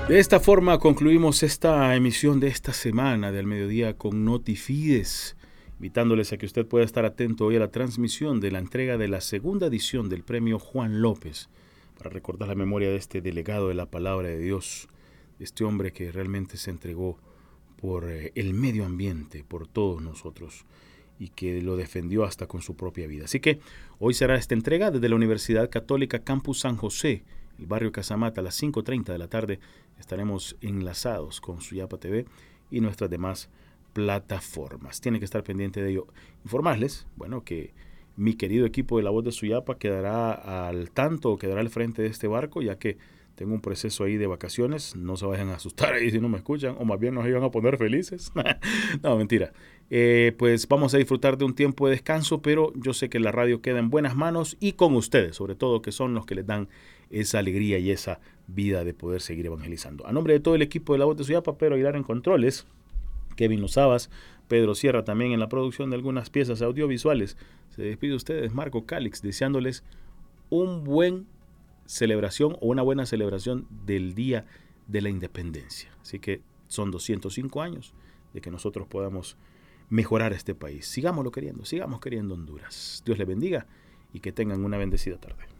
De esta forma concluimos esta emisión de esta semana del mediodía con Notifides, invitándoles a que usted pueda estar atento hoy a la transmisión de la entrega de la segunda edición del premio Juan López, para recordar la memoria de este delegado de la palabra de Dios, este hombre que realmente se entregó por el medio ambiente, por todos nosotros, y que lo defendió hasta con su propia vida. Así que hoy será esta entrega desde la Universidad Católica Campus San José, el barrio Casamata, a las 5:30 de la tarde. Estaremos enlazados con Suyapa TV y nuestras demás plataformas. Tiene que estar pendiente de ello. Informarles, bueno, que mi querido equipo de La Voz de Suyapa quedará al tanto o quedará al frente de este barco, ya que tengo un proceso ahí de vacaciones. No se vayan a asustar ahí si no me escuchan, o más bien nos iban a poner felices. No, mentira. Pues vamos a disfrutar de un tiempo de descanso, pero yo sé que la radio queda en buenas manos y con ustedes, sobre todo, que son los que les dan esa alegría y esa vida de poder seguir evangelizando. A nombre de todo el equipo de La Voz de Suyapa, Pedro Aguilar en controles, Kevin Lozabas, Pedro Sierra también en la producción de algunas piezas audiovisuales. Se despide de ustedes Marco Calix, deseándoles un buen celebración o una buena celebración del Día de la Independencia. Así que son 205 años de que nosotros podamos mejorar este país. Sigamos queriendo Honduras. Dios les bendiga y que tengan una bendecida tarde.